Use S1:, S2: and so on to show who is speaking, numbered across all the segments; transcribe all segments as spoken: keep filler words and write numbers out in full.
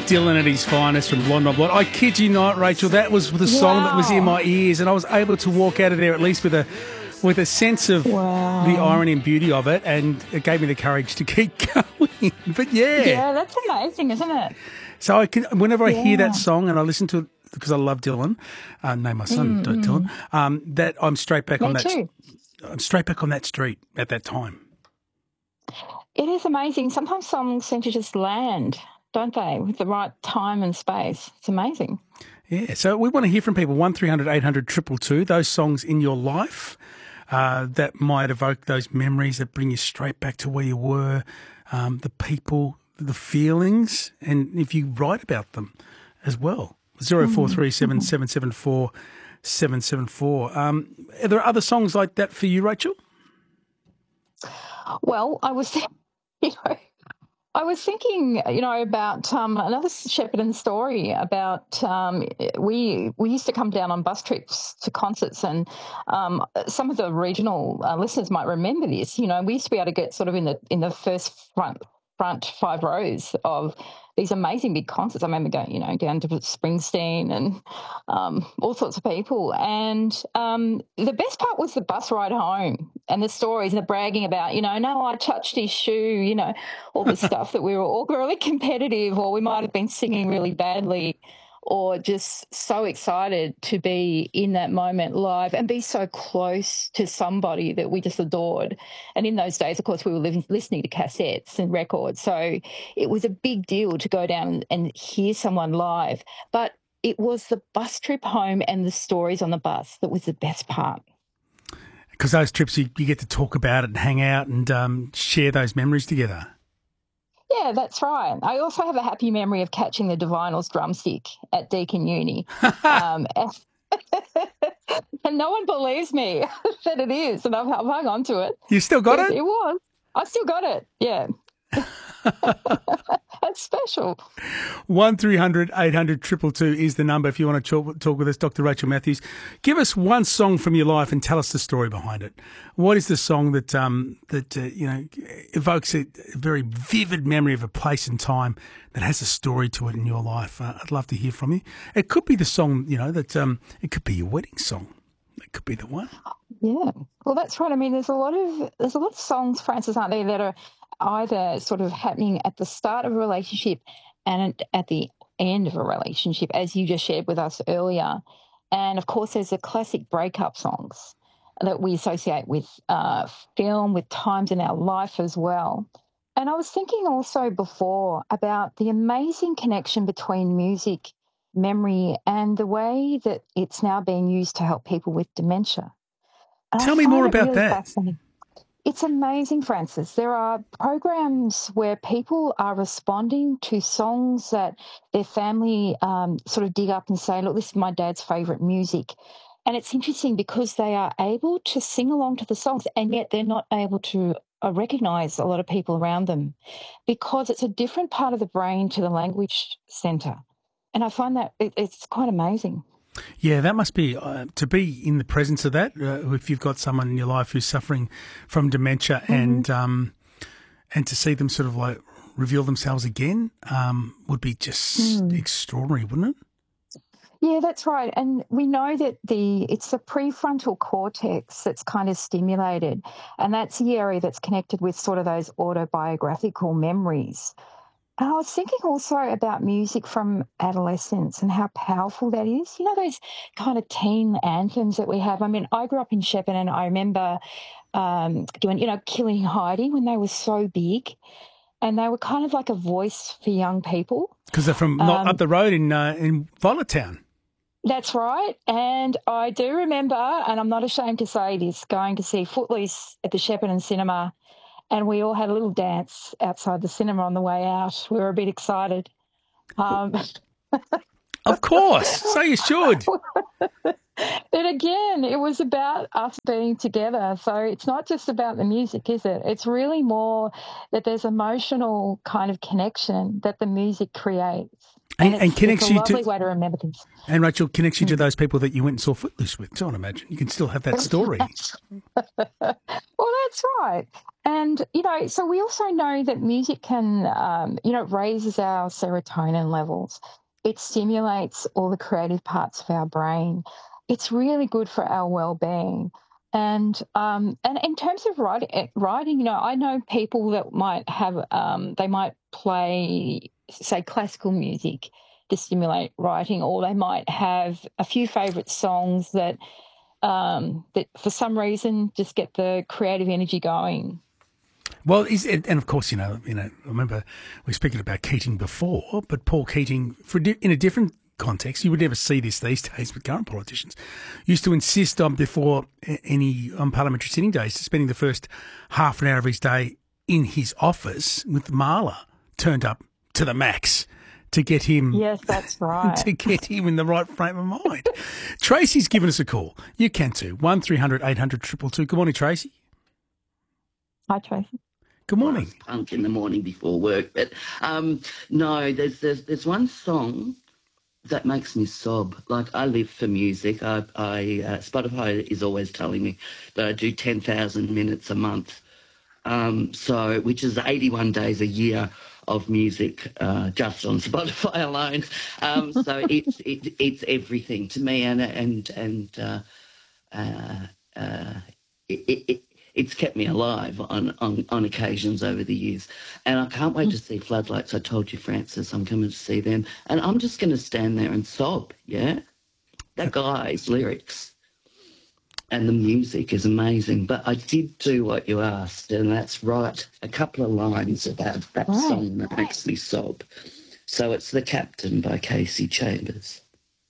S1: Dylan at his finest from Blonde on Blonde. I kid you not, Rachel, that was the song
S2: Wow.
S1: that was in my ears, and I was able to walk out of there at least with a with a sense of
S2: Wow.
S1: the irony and beauty of it, and it gave me the courage to keep going. But yeah.
S2: Yeah, that's amazing, isn't it?
S1: So I can, whenever I
S2: Yeah.
S1: hear that song and I listen to it, because I love Dylan, uh, name my son
S2: Mm-hmm.
S1: Dylan, um, that I'm straight back
S2: Me
S1: on that.
S2: too.
S1: I'm straight back on that street at that time.
S2: It is amazing. Sometimes songs seem to just land, don't they, with the right time and space. It's amazing.
S1: Yeah, so we want to hear from people, one three hundred eight hundred two two two, those songs in your life uh, that might evoke those memories that bring you straight back to where you were, um, the people, the feelings, and if you write about them as well. zero four three seven seven seven four seven seven four. Um, are there other songs like that for you, Rachel?
S2: Well, I was, you know, I was thinking, you know, about um, another Shepparton story about um, we we used to come down on bus trips to concerts, and um, some of the regional uh, listeners might remember this. You know, we used to be able to get sort of in the in the first front front five rows of these amazing big concerts. I remember going, you know, down to Springsteen and um, all sorts of people. And um, the best part was the bus ride home and the stories and the bragging about, you know, no, I touched his shoe, you know, all the stuff that we were all really competitive, or we might have been singing really badly, or just so excited to be in that moment live and be so close to somebody that we just adored. And in those days, of course, we were living, listening to cassettes and records. So it was a big deal to go down and hear someone live. But it was the bus trip home and the stories on the bus that was the best part.
S1: Because those trips, you, you get to talk about it and hang out and um, share those memories together.
S2: Yeah, that's right. I also have a happy memory of catching the Divinals drumstick at Deakin Uni. um, and no one believes me that it is, and I've, I've hung on to it.
S1: You still got
S2: it?
S1: it?
S2: It was. I still got it, yeah. That's special.
S1: one three hundred eight hundred two two two is the number if you want to talk, talk with us, Doctor Rachel Matthews. Give us one song from your life and tell us the story behind it. What is the song that um, that uh, you know evokes a very vivid memory of a place and time that has a story to it in your life? Uh, I'd love to hear from you. It could be the song, you know, that um, it could be your wedding song. It could be the one.
S2: Yeah, well, that's right. I mean, there's a lot of there's a lot of songs, Francis, aren't there, that are either sort of happening at the start of a relationship and at the end of a relationship, as you just shared with us earlier. And, of course, there's the classic breakup songs that we associate with uh, film, with times in our life as well. And I was thinking also before about the amazing connection between music, memory, and the way that it's now being used to help people with dementia. And
S1: Tell
S2: I
S1: me
S2: find
S1: more
S2: it
S1: about
S2: really
S1: that.
S2: fascinating. It's amazing, Francis. There are programs where people are responding to songs that their family um, sort of dig up and say, look, this is my dad's favourite music. And it's interesting because they are able to sing along to the songs, and yet they're not able to uh, recognise a lot of people around them because it's a different part of the brain to the language centre. And I find that it, it's quite amazing.
S1: Yeah, that must be, uh, to be in the presence of that, uh, if you've got someone in your life who's suffering from dementia mm-hmm. and um, and to see them sort of like reveal themselves again um, would be just mm. extraordinary, wouldn't it?
S2: Yeah, that's right. And we know that the it's the prefrontal cortex that's kind of stimulated, and that's the area that's connected with sort of those autobiographical memories. And I was thinking also about music from adolescence and how powerful that is. You know, those kind of teen anthems that we have. I mean, I grew up in Shepparton and I remember um, doing, you know, Killing Heidi when they were so big. And they were kind of like a voice for young people.
S1: Because they're from not
S2: um,
S1: up the road in uh, in Violet Town.
S2: That's right. And I do remember, and I'm not ashamed to say this, going to see Footloose at the Shepparton Cinema. And we all had a little dance outside the cinema on the way out. We were a bit excited. Um,
S1: of course. So you should.
S2: But again, it was about us being together. So it's not just about the music, is it? It's really more that there's emotional kind of connection that the music creates.
S1: And,
S2: And,
S1: and
S2: it's,
S1: connects
S2: it's a
S1: you
S2: lovely
S1: to,
S2: way to remember things.
S1: And Rachel, connects you to those people that you went and saw Footloose with, too, I imagine. You can still have that story.
S2: Well, that's right. And, you know, so we also know that music can, um, you know, it raises our serotonin levels. It stimulates all the creative parts of our brain. It's really good for our well-being. And um, and in terms of writing, eh, writing, you know, I know people that might have, um, they might play, say, classical music to stimulate writing, or they might have a few favourite songs that um, that for some reason just get the creative energy going.
S1: Well, is it, and of course, you know, you know, I remember we were speaking about Keating before, but Paul Keating, for di- in a different context, you would never see this these days with current politicians, used to insist on before any on parliamentary sitting days, spending the first half an hour of his day in his office with Marla turned up to the max to get him.
S2: Yes, that's right.
S1: To get him in the right frame of mind. Tracy's given us a call. You can too. One three hundred eight hundred two two two. Good morning, Tracy.
S2: Hi, Tracy.
S1: Good morning.
S3: Punk in the morning before work, but um, no, there's there's there's one song that makes me sob. Like, I live for music. I, I uh, Spotify is always telling me that I do ten thousand minutes a month, um, so which is eighty-one days a year of music uh, just on Spotify alone. Um, so it's it, it's everything to me, and and and uh, uh, uh, it, it, it's kept me alive on, on, on occasions over the years. And I can't wait to see Floodlights. I told you, Francis, I'm coming to see them. And I'm just going to stand there and sob, yeah? That guy's lyrics and the music is amazing. But I did do what you asked, and that's write a couple of lines about that
S2: Right.
S3: song that makes me sob. So it's The Captain by Casey Chambers.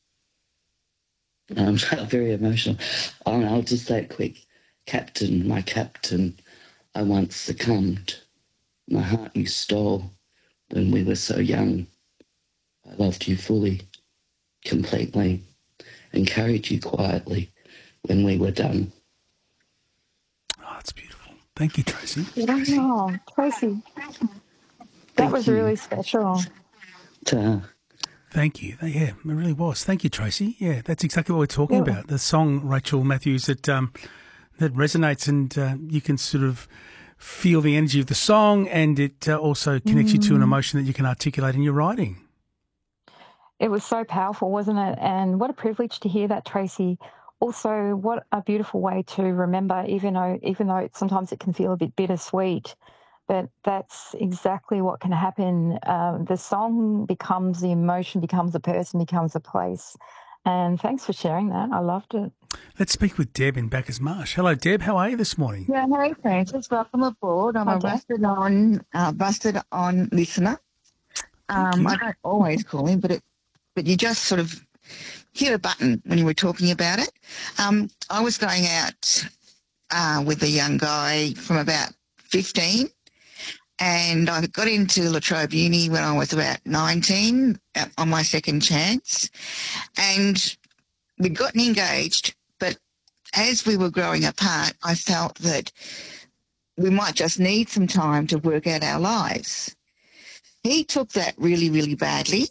S3: I'm very emotional. Oh, I'll just say it quick. Captain, my captain, I once succumbed. My heart you stole when we were so young. I loved you fully, completely, and carried you quietly when we were done.
S1: Oh, that's beautiful. Thank you, Tracy.
S2: Oh, Tracy, that
S3: Thank
S2: was
S3: you.
S2: really special.
S3: Ta.
S1: Thank you. Yeah, it really was. Thank you, Tracy. Yeah, that's exactly what we're talking
S2: Yeah.
S1: about. The song, Rachel Matthews, that um, that resonates, and uh, you can sort of feel the energy of the song, and it uh, also connects you to an emotion that you can articulate in your writing.
S2: It was so powerful, wasn't it? And what a privilege to hear that, Tracy. Also, what a beautiful way to remember, even though even though sometimes it can feel a bit bittersweet, but that's exactly what can happen. Um, the song becomes the emotion, becomes a person, becomes a place. And thanks for sharing that. I loved it.
S1: Let's speak with Deb in Bacchus Marsh. Hello, Deb. How are you this morning?
S4: Yeah, hey Francis, welcome aboard. I'm
S2: Hi,
S4: a
S2: Deb.
S4: busted on, uh, busted on listener. Um,
S1: you.
S4: I don't always call in, but it, but you just sort of hit a button when you were talking about it. Um, I was going out uh, with a young guy from about fifteen, and I got into La Trobe Uni when I was about nineteen uh, on my second chance, and we'd gotten engaged, but as we were growing apart, I felt that we might just need some time to work out our lives. He took that really, really badly.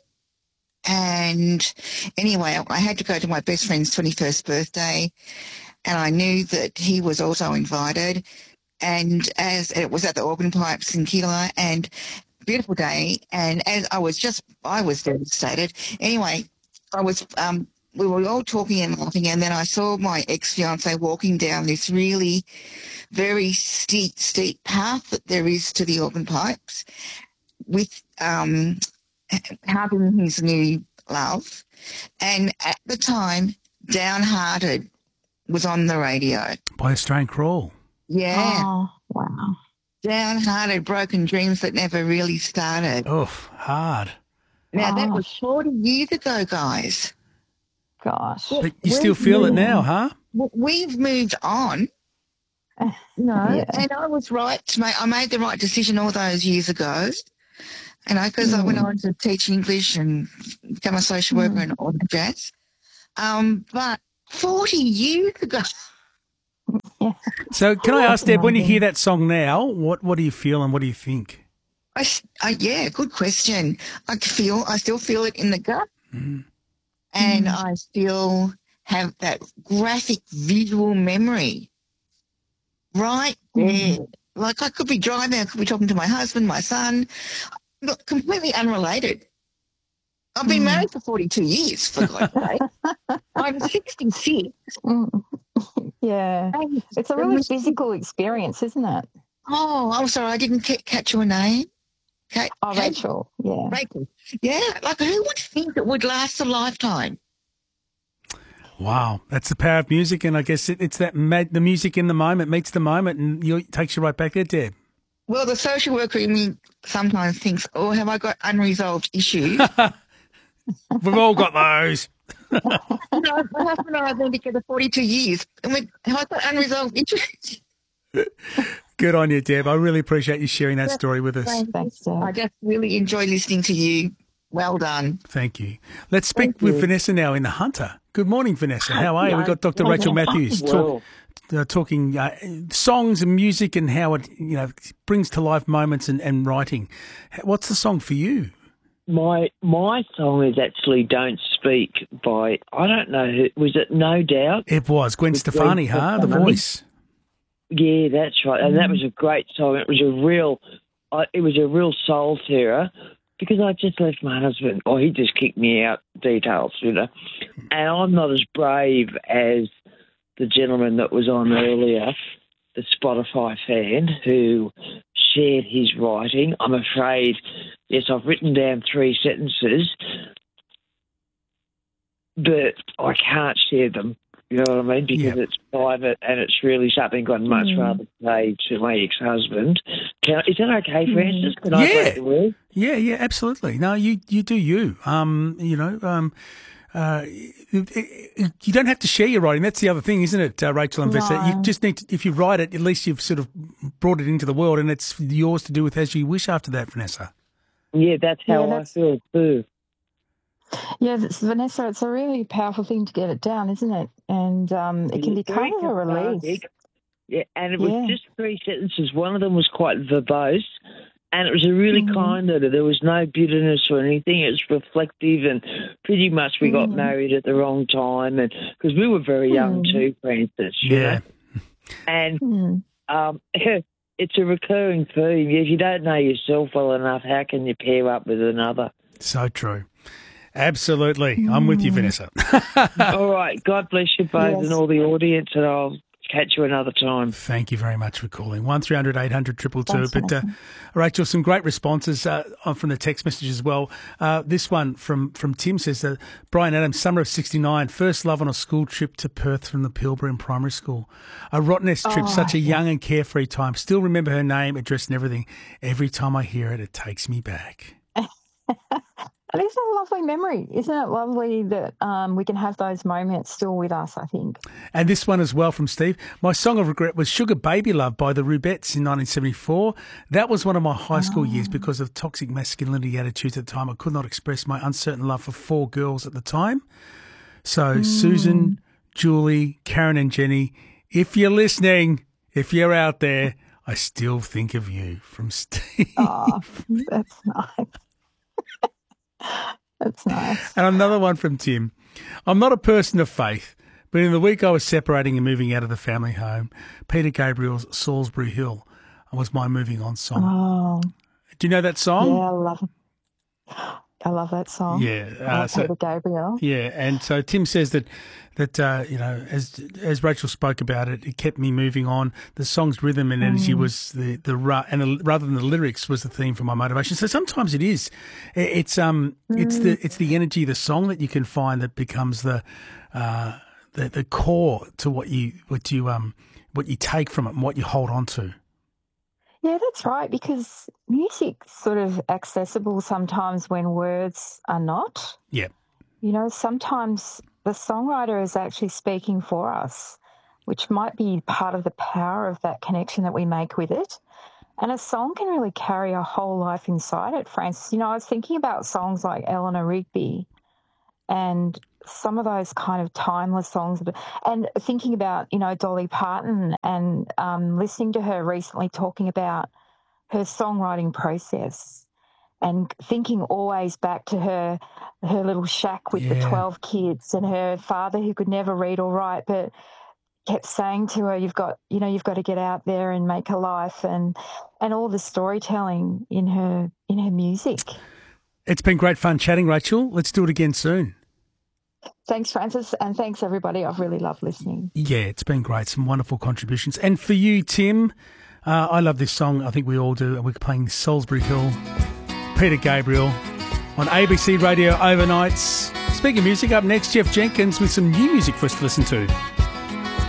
S4: And anyway, I had to go to my best friend's twenty-first birthday, and I knew that he was also invited. And as it was at the Organ Pipes in Keeler, and beautiful day. And as I was just, I was devastated. Anyway, I was, um, we were all talking and laughing, and then I saw my ex-fiance walking down this really very steep, steep path that there is to the Organ Pipes with um, having his new love. And at the time, Downhearted was on the radio.
S1: By Australian Crawl.
S4: Yeah.
S2: Oh, wow.
S4: Downhearted, broken dreams that never really started.
S1: Oh, hard.
S4: Now, that was
S2: Gosh.
S4: forty years ago, guys.
S2: Gosh.
S1: But you still feel it now, huh?
S4: W- We've moved on, you know,
S2: Yeah.
S4: and I was right to make, I made the right decision all those years ago. And I, because I went on to teach English and become a social worker and all that jazz. Um, but forty years ago,
S2: Yeah.
S1: So can I ask, Deb, when you hear that song now, what, what do you feel and what do you think?
S4: I, s- I- yeah, good question. I feel, I still feel it in the gut,
S1: Mm.
S4: and I still have that graphic visual memory right there Like I could be driving, I could be talking to my husband, my son, look, completely unrelated. I've been
S2: Mm.
S4: married for forty-two years, for God's sake. I'm sixty-six.
S2: Mm. Yeah.
S4: And
S2: It's a
S4: the
S2: really
S4: music-
S2: physical experience, isn't it?
S4: Oh, I'm sorry, I didn't ca- catch your name. Kate,
S2: Oh,
S4: Kate?
S2: Rachel. Yeah.
S4: Rachel. Yeah, like who would think it would last a lifetime?
S1: Wow, that's the power of music, and I guess it, it's that mad, the music in the moment meets the moment, and you, it takes you right back there, Deb.
S4: Well, the social worker in me sometimes thinks, oh, have I got unresolved issues?
S1: We've all got those.
S4: You know, my husband and I have been together forty-two years, and we have I got unresolved issues?
S1: Good on you, Deb. I really appreciate you sharing that story with us.
S2: Thanks, Deb.
S4: I just really enjoy listening to you. Well done.
S1: Thank you. Let's speak
S4: Thank
S1: with
S4: you.
S1: Vanessa now in the Hunter. Good morning, Vanessa. How are you? We've got Doctor
S5: Yeah,
S1: Rachel
S5: I'm
S1: Matthews
S5: well.
S1: talk, uh, talking uh, songs and music and how it you know brings to life moments and, and writing. What's the song for you?
S5: My my song is actually "Don't Speak" by I don't know who was it. No Doubt.
S1: It was Gwen
S5: Gwen
S1: Stefani, huh? The
S5: Stefani.
S1: voice.
S5: Yeah, that's right, and that was a great song. It was a real, uh, it was a real soul tearer because I just left my husband, or he just kicked me out. Details, you know, and I'm not as brave as the gentleman that was on earlier, the Spotify fan who shared his writing. I'm afraid, yes, I've written down three sentences, but I can't share them. You know what I mean? Because
S1: Yeah.
S5: it's private and it's really something I'd much
S2: Mm.
S5: rather say to my ex-husband. Can, is that okay, Francis? Can I
S1: Yeah.
S5: break the word?
S1: Yeah, yeah, absolutely. No, you you do you. Um, you know, um, uh, it, it, you don't have to share your writing. That's the other thing, isn't it, uh, Rachel and Vanessa? You
S2: No.
S1: just need to, if you write it, at least you've sort of brought it into the world, and it's yours to do with as you wish after that, Vanessa.
S5: Yeah, that's how
S2: Yeah, that's-
S5: I feel too.
S2: Yeah, it's, Vanessa, it's a really powerful thing to get it down, isn't it? And um, it can be
S5: It's very
S2: kind of a release.
S5: cathartic. Yeah, and it was
S2: Yeah.
S5: just three sentences. One of them was quite verbose, and it was a really
S2: Mhm.
S5: kind letter. There was no bitterness or anything. It was reflective, and pretty much we got
S2: Mhm.
S5: married at the wrong time, and because we were very young
S2: Mhm.
S5: too, Francis. You
S1: Yeah.
S5: know? And
S2: Mm.
S5: um, it's a recurring theme. If you don't know yourself well enough, how can you pair up with another?
S1: So true. Absolutely. I'm with you, Vanessa.
S5: All right. God bless you both
S2: Yes.
S5: and all the audience, and I'll catch you another time.
S1: Thank you very much for calling. one three hundred eight hundred two two two.
S2: Thanks,
S1: But, uh, Rachel, some great responses uh, on- from the text message as well. Uh, this one from, from Tim says, uh, Brian Adams, summer of sixty-nine, first love on a school trip to Perth from the Pilbara in primary school. A Rottnest trip,
S2: Oh,
S1: such a
S2: yeah.
S1: young and carefree time. Still remember her name, address and everything. Every time I hear it, it takes me back.
S2: And isn't it a lovely memory? Isn't it lovely that um, we can have those moments still with us, I think?
S1: And this one as well from Steve. My song of regret was Sugar Baby Love by the Rubettes in nineteen seventy-four. That was one of my high school years because of toxic masculinity attitudes at the time. I could not express my uncertain love for four girls at the time. So Susan, Julie, Karen and Jenny, if you're listening, if you're out there, I still think of you from Steve.
S2: Oh, that's nice. That's nice.
S1: And another one from Tim. I'm not a person of faith, but in the week I was separating and moving out of the family home, Peter Gabriel's Salisbury Hill was my moving on song.
S2: Oh,
S1: Do you know that song?
S2: yeah, I love it. I love that song.
S1: Yeah.
S2: I
S1: Uh,
S2: love
S1: so,
S2: Peter Gabriel.
S1: yeah. And so Tim says that, that uh, you know, as as Rachel spoke about it, it kept me moving on. The song's rhythm and energy
S2: Mm.
S1: was the, the ru- and the, rather than the lyrics was the theme for my motivation. So sometimes it is. It- It's um it's the it's the energy of the song that you can find that becomes the uh the, the core to what you what you um what you take from it and what you hold on to.
S2: Yeah, that's right, because music's sort of accessible sometimes when words are not.
S1: Yeah.
S2: You know, sometimes the songwriter is actually speaking for us, which might be part of the power of that connection that we make with it. And a song can really carry a whole life inside it, Francis. You know, I was thinking about songs like Eleanor Rigby and some of those kind of timeless songs, and thinking about, you know, Dolly Parton and um, listening to her recently talking about her songwriting process and thinking always back to her her little shack with the
S1: Yeah.
S2: twelve kids and her father who could never read or write, but kept saying to her, "You've got, you know, you've got to get out there and make a life," and and all the storytelling in her in her music.
S1: It's been great fun chatting, Rachel. Let's do it again soon.
S2: Thanks, Francis, and thanks, everybody. I've really loved listening.
S1: Yeah, it's been great. Some wonderful contributions. And for you, Tim, uh, I love this song. I think we all do. We're playing Salisbury Hill, Peter Gabriel, on A B C Radio overnights. Speaking of music, up next, Jeff Jenkins with some new music for us to listen to.